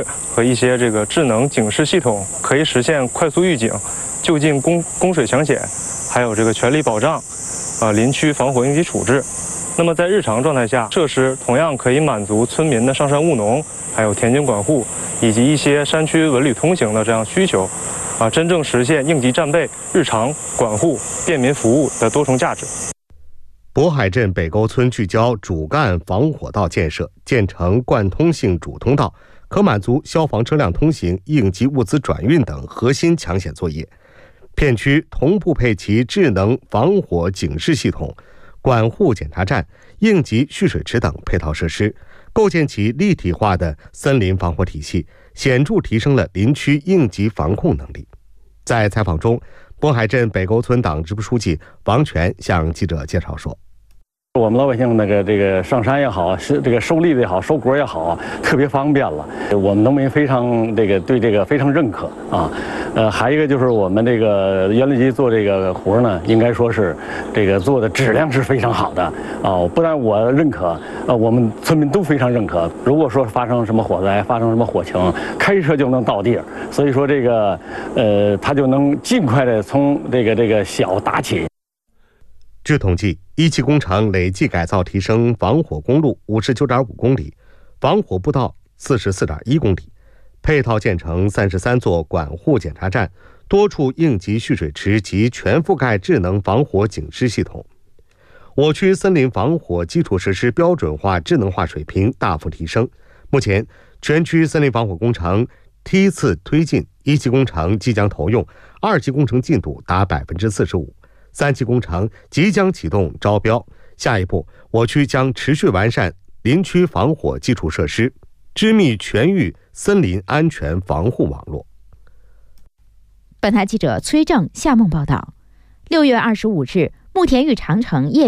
和一些这个智能警示系统，可以实现快速预警、就近供水抢险，还有这个全力保障林区防火应急处置。那么在日常状态下，设施同样可以满足村民的上山务农，还有田间管护，以及一些山区文旅通行的这样需求，真正实现应急战备、日常管护、便民服务的多重价值。 渤海镇北沟村聚焦主干防火道建设，建成贯通性主通道，可满足消防车辆通行、应急物资转运等核心抢险作业。片区同步配齐智能防火警示系统、管护检查站、应急蓄水池等配套设施，构建起立体化的森林防火体系，显著提升了林区应急防控能力。在采访中，渤海镇北沟村党支部书记王全向记者介绍说， 我们老百姓这个上山也好，这个收栗子也好，收果也好，特别方便了。我们农民非常对这个非常认可啊。还有一个就是我们这个园林局做这个活呢，应该说是这个做的质量是非常好的啊。不但我认可，我们村民都非常认可。如果说发生什么火灾，发生什么火情，开车就能到地儿，所以说这个他就能尽快的从这个小打起。 据统计，一期工程累计改造提升防火公路59.5公里，防火步道44.1公里，配套建成33座管护检查站，多处应急蓄水池及全覆盖智能防火警示系统。我区森林防火基础设施标准化智能化水平大幅提升。目前，全区森林防火工程梯次推进，一期工程即将投用，2期工程进度达45%，3期工程即将启动招标。下一步，我区将持续完善林区防火基础设施，织密全域森林安全防护网络。 本台记者崔正、夏梦报道。6月25日，慕田峪长城夜